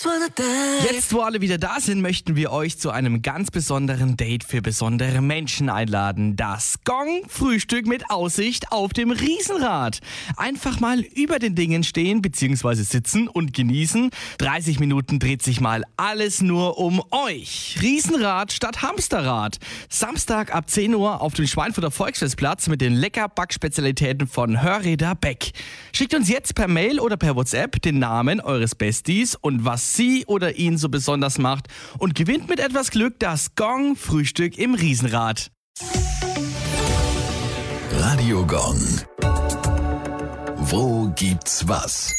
Jetzt, wo alle wieder da sind, möchten wir euch zu einem ganz besonderen Date für besondere Menschen einladen. Das Gong-Frühstück mit Aussicht auf dem Riesenrad. Einfach mal über den Dingen stehen bzw. sitzen und genießen. 30 Minuten dreht sich mal alles nur um euch. Riesenrad statt Hamsterrad. Samstag ab 10 Uhr auf dem Schweinfurter Volksfestplatz mit den lecker Backspezialitäten von Hörräder Beck. Schickt uns jetzt per Mail oder per WhatsApp den Namen eures Besties und was sie oder ihn so besonders macht und gewinnt mit etwas Glück das Gong-Frühstück im Riesenrad. Radio Gong. Wo gibt's was?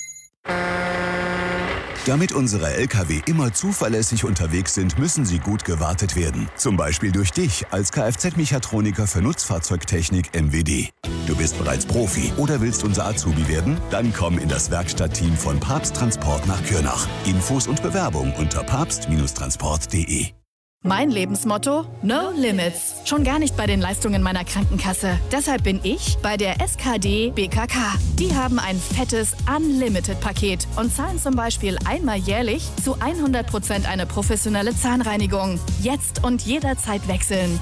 Damit unsere LKW immer zuverlässig unterwegs sind, müssen sie gut gewartet werden. Zum Beispiel durch dich als Kfz-Mechatroniker für Nutzfahrzeugtechnik MWD. Du bist bereits Profi oder willst unser Azubi werden? Dann komm in das Werkstattteam von Papst Transport nach Kürnach. Infos und Bewerbung unter papst-transport.de. Mein Lebensmotto? No Limits. Schon gar nicht bei den Leistungen meiner Krankenkasse. Deshalb bin ich bei der SKD BKK. Die haben ein fettes Unlimited-Paket und zahlen zum Beispiel einmal jährlich zu 100% eine professionelle Zahnreinigung. Jetzt und jederzeit wechseln.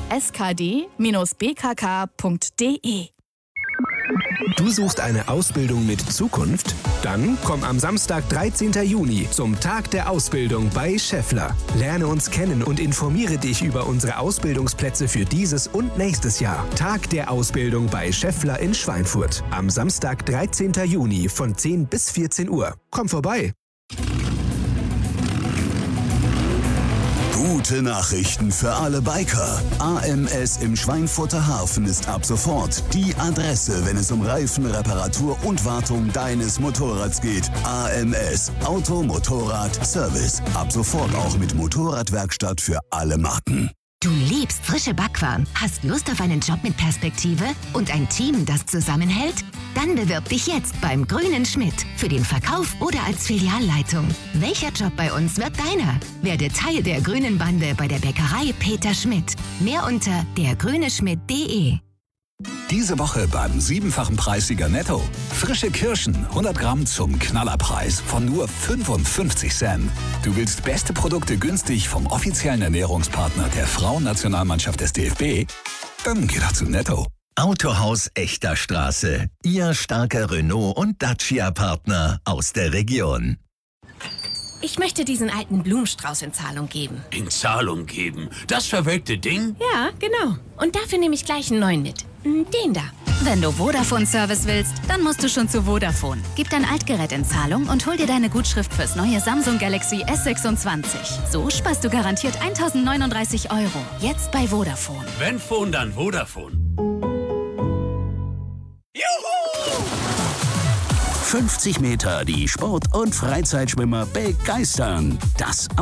skd-bkk.de. Du suchst eine Ausbildung mit Zukunft? Dann komm am Samstag, 13. Juni zum Tag der Ausbildung bei Schaeffler. Lerne uns kennen und informiere dich über unsere Ausbildungsplätze für dieses und nächstes Jahr. Tag der Ausbildung bei Schaeffler in Schweinfurt. Am Samstag, 13. Juni von 10 bis 14 Uhr. Komm vorbei! Gute Nachrichten für alle Biker. AMS im Schweinfurter Hafen ist ab sofort die Adresse, wenn es um Reifen, Reparatur und Wartung deines Motorrads geht. AMS, Auto, Motorrad, Service. Ab sofort auch mit Motorradwerkstatt für alle Marken. Du liebst frische Backwaren, hast Lust auf einen Job mit Perspektive und ein Team, das zusammenhält? Dann bewirb dich jetzt beim Grünen Schmidt für den Verkauf oder als Filialleitung. Welcher Job bei uns wird deiner? Werde Teil der Grünen Bande bei der Bäckerei Peter Schmidt. Mehr unter dergrüneschmidt.de. Diese Woche beim 7-fachen Preissieger Netto. Frische Kirschen, 100 Gramm zum Knallerpreis von nur 55 Cent. Du willst beste Produkte günstig vom offiziellen Ernährungspartner der Frauennationalmannschaft des DFB? Dann geh doch zu Netto. Autohaus Echter Straße. Ihr starker Renault- und Dacia-Partner aus der Region. Ich möchte diesen alten Blumenstrauß in Zahlung geben. In Zahlung geben? Das verwelkte Ding? Ja, genau. Und dafür nehme ich gleich einen neuen mit. Den da. Wenn du Vodafone-Service willst, dann musst du schon zu Vodafone. Gib dein Altgerät in Zahlung und hol dir deine Gutschrift fürs neue Samsung Galaxy S26. So sparst du garantiert 1.039 €. Jetzt bei Vodafone. Wenn Phone, dann Vodafone. 50 Meter die Sport- und Freizeitschwimmer begeistern. Das